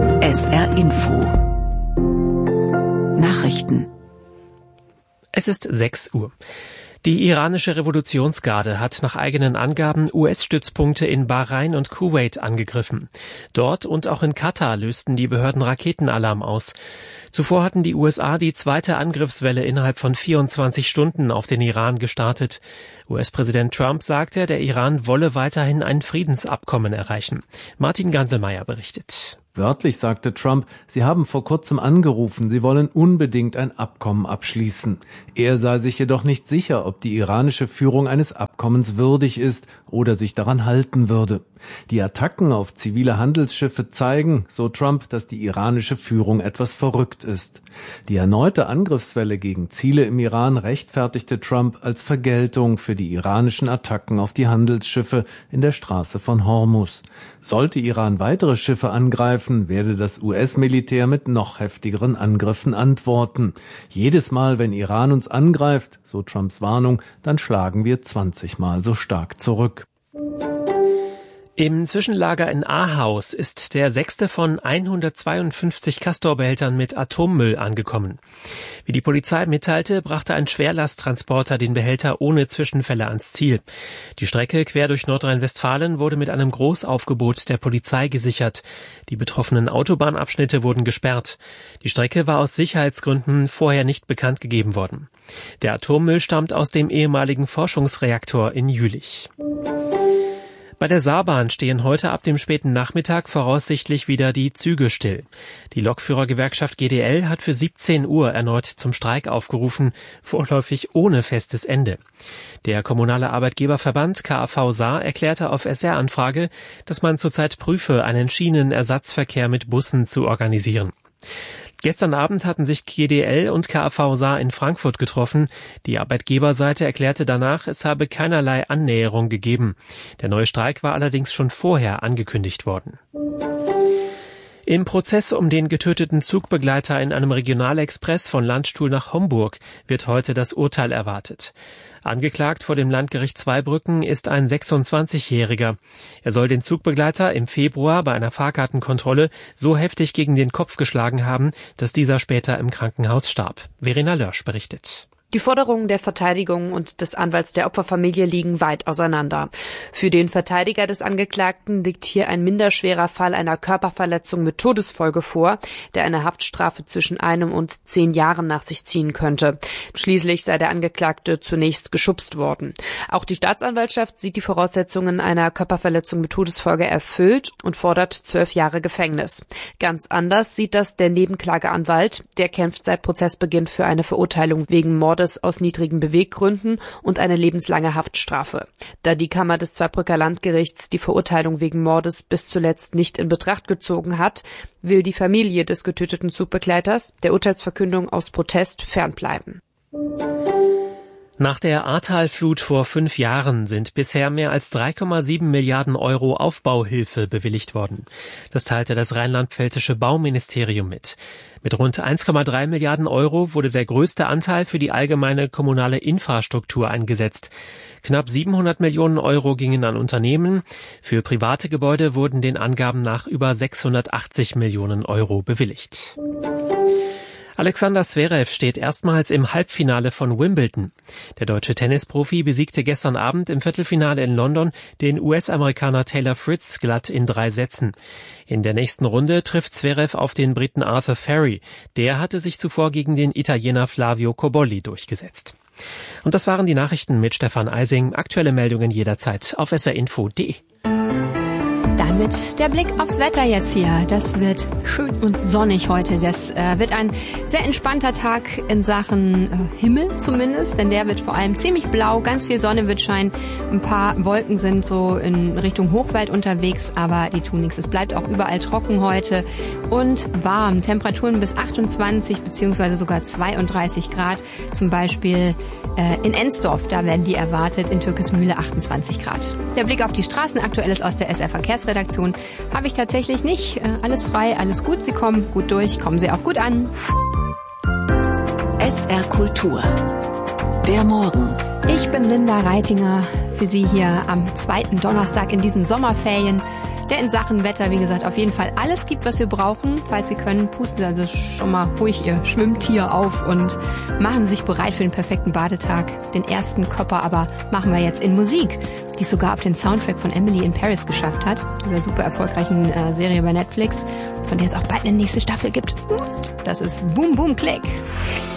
SR Info Nachrichten. Es ist 6 Uhr. Die iranische Revolutionsgarde hat nach eigenen Angaben US-Stützpunkte in Bahrain und Kuwait angegriffen. Dort und auch in Katar lösten die Behörden Raketenalarm aus. Zuvor hatten die USA die zweite Angriffswelle innerhalb von 24 Stunden auf den Iran gestartet. US-Präsident Trump sagte, der Iran wolle weiterhin ein Friedensabkommen erreichen. Martin Ganselmeier berichtet. Wörtlich sagte Trump, sie haben vor kurzem angerufen, sie wollen unbedingt ein Abkommen abschließen. Er sei sich jedoch nicht sicher, ob die iranische Führung eines Abkommens würdig ist oder sich daran halten würde. Die Attacken auf zivile Handelsschiffe zeigen, so Trump, dass die iranische Führung etwas verrückt ist. Die erneute Angriffswelle gegen Ziele im Iran rechtfertigte Trump als Vergeltung für die iranischen Attacken auf die Handelsschiffe in der Straße von Hormuz. Sollte Iran weitere Schiffe angreifen, werde das US-Militär mit noch heftigeren Angriffen antworten. Jedes Mal, wenn Iran uns angreift, so Trumps Warnung, dann schlagen wir 20 Mal so stark zurück. Im Zwischenlager in Ahaus ist der 6. von 152 Castor-Behältern mit Atommüll angekommen. Wie die Polizei mitteilte, brachte ein Schwerlasttransporter den Behälter ohne Zwischenfälle ans Ziel. Die Strecke quer durch Nordrhein-Westfalen wurde mit einem Großaufgebot der Polizei gesichert. Die betroffenen Autobahnabschnitte wurden gesperrt. Die Strecke war aus Sicherheitsgründen vorher nicht bekannt gegeben worden. Der Atommüll stammt aus dem ehemaligen Forschungsreaktor in Jülich. Bei der Saarbahn stehen heute ab dem späten Nachmittag voraussichtlich wieder die Züge still. Die Lokführergewerkschaft GDL hat für 17 Uhr erneut zum Streik aufgerufen, vorläufig ohne festes Ende. Der kommunale Arbeitgeberverband KAV Saar erklärte auf SR-Anfrage, dass man zurzeit prüfe, einen Schienenersatzverkehr mit Bussen zu organisieren. Gestern Abend hatten sich GDL und KAV Saar in Frankfurt getroffen. Die Arbeitgeberseite erklärte danach, es habe keinerlei Annäherung gegeben. Der neue Streik war allerdings schon vorher angekündigt worden. Im Prozess um den getöteten Zugbegleiter in einem Regionalexpress von Landstuhl nach Homburg wird heute das Urteil erwartet. Angeklagt vor dem Landgericht Zweibrücken ist ein 26-Jähriger. Er soll den Zugbegleiter im Februar bei einer Fahrkartenkontrolle so heftig gegen den Kopf geschlagen haben, dass dieser später im Krankenhaus starb. Verena Lörsch berichtet. Die Forderungen der Verteidigung und des Anwalts der Opferfamilie liegen weit auseinander. Für den Verteidiger des Angeklagten liegt hier ein minderschwerer Fall einer Körperverletzung mit Todesfolge vor, der eine Haftstrafe zwischen 1 und 10 Jahren nach sich ziehen könnte. Schließlich sei der Angeklagte zunächst geschubst worden. Auch die Staatsanwaltschaft sieht die Voraussetzungen einer Körperverletzung mit Todesfolge erfüllt und fordert 12 Jahre Gefängnis. Ganz anders sieht das der Nebenklageanwalt. Der kämpft seit Prozessbeginn für eine Verurteilung wegen Mordes aus niedrigen Beweggründen und eine lebenslange Haftstrafe. Da die Kammer des Zweibrücker Landgerichts die Verurteilung wegen Mordes bis zuletzt nicht in Betracht gezogen hat, will die Familie des getöteten Zugbegleiters der Urteilsverkündung aus Protest fernbleiben. Nach der Ahrtal-Flut vor 5 Jahren sind bisher mehr als 3,7 Milliarden Euro Aufbauhilfe bewilligt worden. Das teilte das rheinland-pfälzische Bauministerium mit. Mit rund 1,3 Milliarden Euro wurde der größte Anteil für die allgemeine kommunale Infrastruktur eingesetzt. Knapp 700 Millionen Euro gingen an Unternehmen. Für private Gebäude wurden den Angaben nach über 680 Millionen Euro bewilligt. Alexander Zverev steht erstmals im Halbfinale von Wimbledon. Der deutsche Tennisprofi besiegte gestern Abend im Viertelfinale in London den US-Amerikaner Taylor Fritz glatt in 3 Sätzen. In der nächsten Runde trifft Zverev auf den Briten Arthur Ferry. Der hatte sich zuvor gegen den Italiener Flavio Cobolli durchgesetzt. Und das waren die Nachrichten mit Stefan Eising. Aktuelle Meldungen jederzeit auf srinfo.de. Damit der Blick aufs Wetter jetzt hier. Das wird schön und sonnig heute. Das wird ein sehr entspannter Tag in Sachen Himmel zumindest, denn der wird vor allem ziemlich blau. Ganz viel Sonne wird scheinen. Ein paar Wolken sind so in Richtung Hochwald unterwegs, aber die tun nichts. Es bleibt auch überall trocken heute und warm. Temperaturen bis 28 bzw. sogar 32 Grad. Zum Beispiel in Ensdorf, da werden die erwartet. In Türkismühle 28 Grad. Der Blick auf die Straßen, Aktuelles aus der SR Verkehrsredaktion, habe ich tatsächlich nicht. Alles frei, alles gut. Sie kommen gut durch, kommen Sie auch gut an. SR Kultur. Der Morgen. Ich bin Linda Reitinger, für Sie hier am 2. Donnerstag in diesen Sommerferien. der in Sachen Wetter, wie gesagt, auf jeden Fall alles gibt, was wir brauchen. Falls Sie können, pusten Sie also schon mal ruhig Ihr Schwimmtier auf und machen sich bereit für den perfekten Badetag. Den ersten Kopper aber machen wir jetzt in Musik, die es sogar auf den Soundtrack von Emily in Paris geschafft hat. Dieser super erfolgreichen Serie bei Netflix, von der es auch bald eine nächste Staffel gibt. Das ist Boom Boom Click.